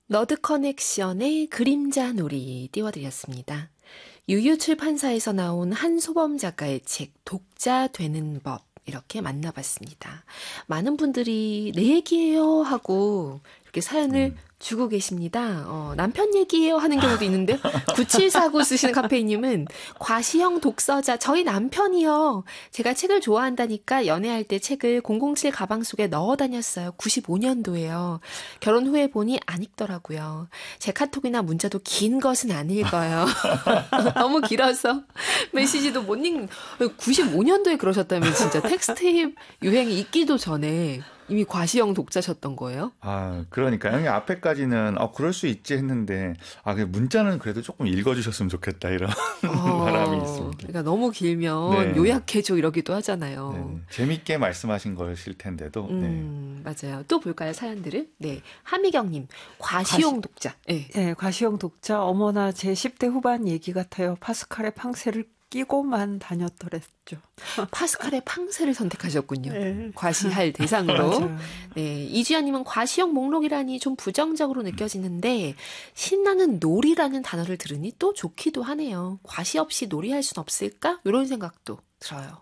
너드 커넥션의 그림자 놀이 띄워드렸습니다. 유유출판사에서 나온 한소범 작가의 책 독자 되는 법 이렇게 만나봤습니다. 많은 분들이 내 얘기예요 하고 이렇게 사연을 주고 계십니다. 남편 얘기예요 하는 경우도 있는데 9749 쓰시는 카페이님은 과시형 독서자 저희 남편이요. 제가 책을 좋아한다니까 연애할 때 책을 007 가방 속에 넣어 다녔어요. 95년도에요. 결혼 후에 보니 안 읽더라고요. 제 카톡이나 문자도 긴 것은 안 읽어요. 너무 길어서 메시지도 못 읽는. 95년도에 그러셨다면 진짜 텍스트입 유행이 있기도 전에 이미 과시형 독자셨던 거예요? 그러니까 형이 앞에까지는 그럴 수 있지 했는데 문자는 그래도 조금 읽어주셨으면 좋겠다 이런 바람이 있습니다. 그러니까 너무 길면 요약해줘 이러기도 하잖아요. 네. 재밌게 말씀하신 거실 텐데도. 맞아요. 또 볼까요 사연들을? 네, 하미경님 과시형 독자. 네, 과시형 독자. 어머나 제 10대 후반 얘기 같아요. 파스칼의 팡세를 끼고만 다녔더랬죠. 파스칼의 팡세를 선택하셨군요. 네. 과시할 대상으로. 맞아요. 네, 이주연님은 과시형 목록이라니 좀 부정적으로 느껴지는데 신나는 놀이라는 단어를 들으니 또 좋기도 하네요. 과시 없이 놀이할 순 없을까? 이런 생각도 들어요.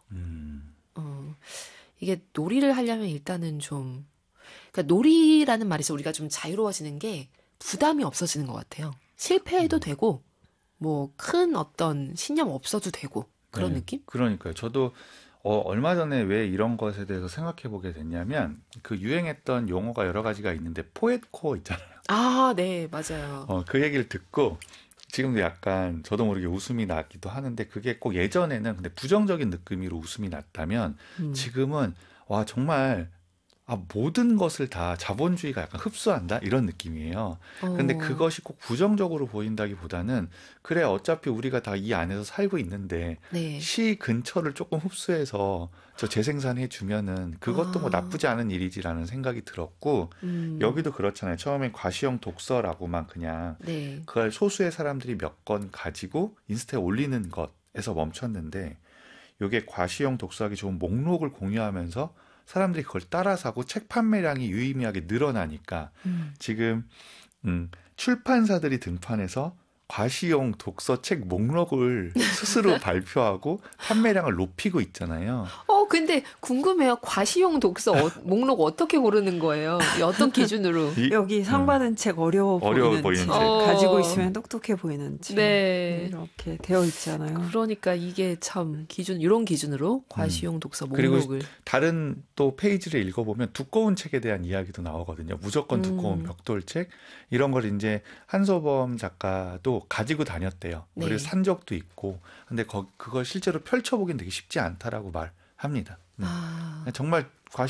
이게 놀이를 하려면 일단은 좀 그러니까 놀이라는 말에서 우리가 좀 자유로워지는 게 부담이 없어지는 것 같아요. 실패해도 되고 뭐 큰 어떤 신념 없어도 되고 그런 느낌? 그러니까요. 저도 얼마 전에 왜 이런 것에 대해서 생각해 보게 됐냐면 그 유행했던 용어가 여러 가지가 있는데 포엣코어 있잖아요. 네, 맞아요. 그 얘기를 듣고 지금도 약간 저도 모르게 웃음이 나기도 하는데 그게 꼭 예전에는 근데 부정적인 느낌으로 웃음이 났다면 지금은 와 정말 모든 것을 다 자본주의가 약간 흡수한다 이런 느낌이에요. 근데 그것이 꼭 부정적으로 보인다기보다는 그래 어차피 우리가 다 이 안에서 살고 있는데 네. 시 근처를 조금 흡수해서 저 재생산해 주면은 그것도 뭐 나쁘지 않은 일이지라는 생각이 들었고 여기도 그렇잖아요. 처음엔 과시형 독서라고만 그냥 네. 그걸 소수의 사람들이 몇 권 가지고 인스타에 올리는 것에서 멈췄는데 이게 과시형 독서하기 좋은 목록을 공유하면서 사람들이 그걸 따라 사고 책 판매량이 유의미하게 늘어나니까 지금 출판사들이 등판해서 과시용 독서책 목록을 스스로 발표하고 판매량을 높이고 있잖아요. 근데 궁금해요. 과시용 독서 목록 어떻게 고르는 거예요? 어떤 기준으로? 여기 상 받은 책 어려워 보이는 책, 가지고 있으면 똑똑해 보이는 책. 네. 이렇게 되어 있잖아요. 그러니까 이게 참 이런 기준으로 과시용 독서 목록을. 그리고 다른 또 페이지를 읽어보면 두꺼운 책에 대한 이야기도 나오거든요. 무조건 두꺼운 벽돌책 이런 걸 이제 한소범 작가도 가지고 다녔대요. 네. 그래서 산 적도 있고. 근데 그걸 실제로 펼쳐보기는 되게 쉽지 않다라고 말합니다. 정말